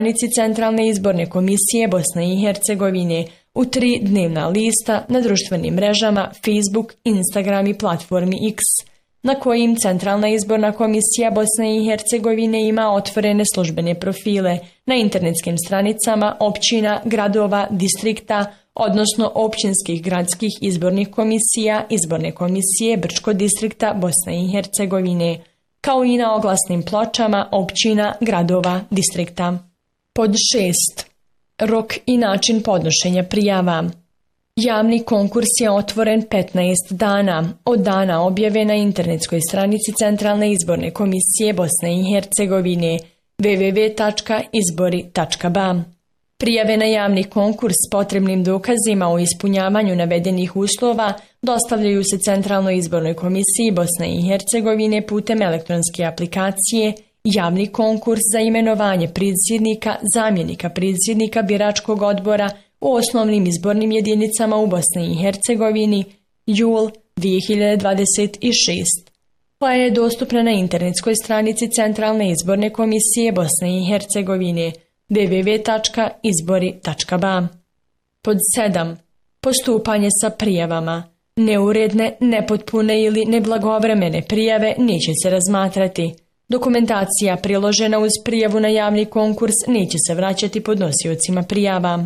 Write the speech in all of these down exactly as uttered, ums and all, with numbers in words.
Centralne izborne komisije Bosne i Hercegovine u tri dnevna lista na društvenim mrežama Facebook, Instagram i platformi X, na kojim Centralna izborna komisija Bosne i Hercegovine ima otvorene službene profile na internetskim stranicama općina, gradova, distrikta, odnosno općinskih gradskih izbornih komisija, izborne komisije Brčko distrikta Bosne i Hercegovine, kao i na oglasnim pločama općina, gradova, distrikta. Pod šest. Rok i način podnošenja prijava. Javni konkurs je otvoren petnaest dana od dana objave na internetskoj stranici Centralne izborne komisije Bosne i Hercegovine w w w tačka izbori tačka b a. Prijave na javni konkurs s potrebnim dokazima o ispunjavanju navedenih uslova dostavljaju se Centralnoj izbornoj komisiji Bosne i Hercegovine putem elektronske aplikacije Javni konkurs za imenovanje predsjednika, zamjenika predsjednika biračkog odbora u osnovnim izbornim jedinicama u Bosni i Hercegovini jul dvije hiljade dvadeset šeste. koja je dostupna na internetskoj stranici Centralne izborne komisije Bosne i Hercegovine w w w tačka izbori tačka b a. Pod sedam. Postupanje sa prijavama. Neuredne, nepotpune ili neblagovremene prijave neće se razmatrati. Dokumentacija priložena uz prijavu na javni konkurs neće se vraćati podnosiocima prijava.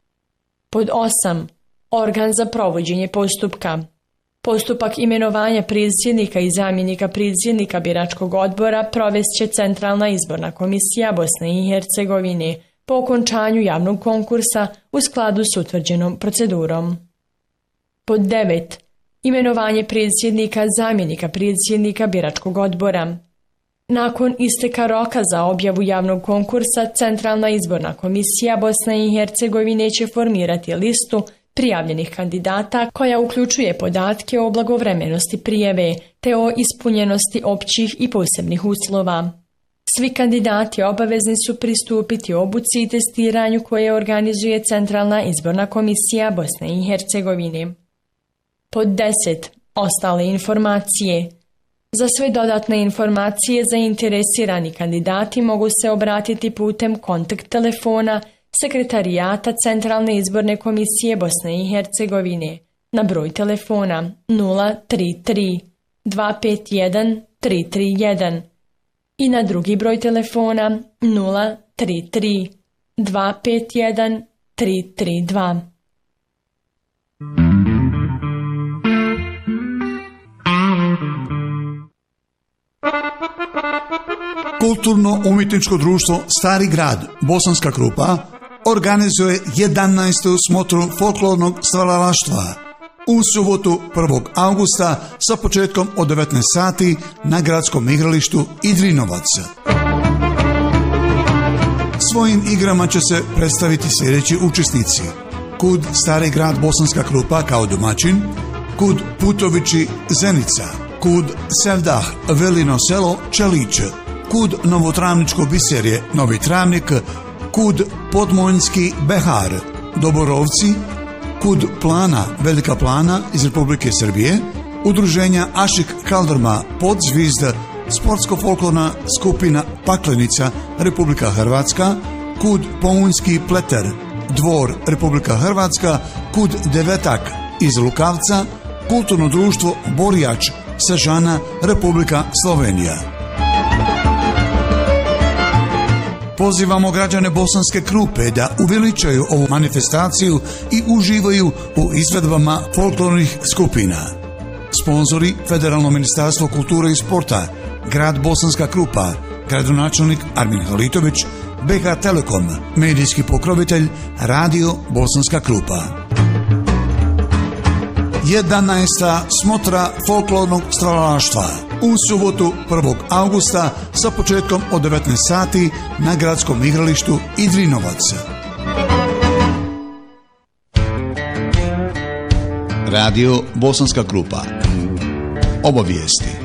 Pod osam. Organ za provođenje postupka. Postupak imenovanja predsjednika i zamjenika predsjednika biračkog odbora provest će Centralna izborna komisija Bosne i Hercegovine po okončanju javnog konkursa u skladu s utvrđenom procedurom. Pod devet. Imenovanje predsjednika, zamjenika predsjednika biračkog odbora. Nakon isteka roka za objavu javnog konkursa, Centralna izborna komisija Bosne i Hercegovine će formirati listu prijavljenih kandidata koja uključuje podatke o blagovremenosti prijave te o ispunjenosti općih i posebnih uslova. Svi kandidati obavezni su pristupiti obuci i testiranju koje organizuje Centralna izborna komisija Bosne i Hercegovine. Pod deset. Ostale informacije. Za sve dodatne informacije zainteresirani kandidati mogu se obratiti putem kontakt telefona Sekretarijata Centralne izborne komisije Bosne i Hercegovine na broj telefona nula tri tri dva pet jedan tri tri jedan i na drugi broj telefona nula tri tri dva pet jedan tri tri dva. Kulturno-umjetničko društvo Stari grad Bosanska Krupa organizuje jedanaestu smotru folklornog stvaralaštva u subotu prvog avgusta sa početkom od devetnaest sati na gradskom igralištu Idrinovac. Svojim igrama će se predstaviti sljedeći učesnici: Kud Stari grad Bosanska Krupa kao domaćin, Kud Putovići Zenica, Kud Sevdah Velino selo Čelić, Kud Novotravničko biserje Novi Travnik, Kud Podmojnski Behar Doborovci, Kud Plana Velika Plana iz Republike Srbije, udruženja Ašik Kaldrma Podzvizd, sportsko-folklorna skupina Paklenica Republika Hrvatska, Kud Pounjski Pleter Dvor Republika Hrvatska, Kud Devetak iz Lukavca, kulturno društvo Borjač Sežana Republika Slovenija. Pozivamo građane Bosanske Krupe da uveličaju ovu manifestaciju i uživaju u izvedbama folklornih skupina. Sponzori Federalno ministarstvo kulture i sporta, grad Bosanska Krupa, gradonačelnik Armin Halitović, B H Telekom, medijski pokrovitelj Radio Bosanska Krupa. jedanaesta smotra folklornog stvaralaštva u subotu prvog avgusta sa početkom od devetnaest sati na gradskom igralištu Idrinovac. Radio Bosanska Krupa. Obavijesti.